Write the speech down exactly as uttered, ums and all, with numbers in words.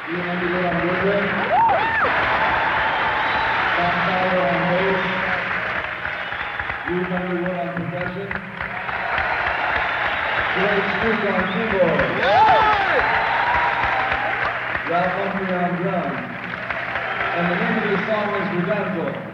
You remember what I'm doing? Bob Fowler on bass. You remember what on percussion? Greg Spook on keyboard. Ralph Humphrey on drums. And the name of this song is Redemptor.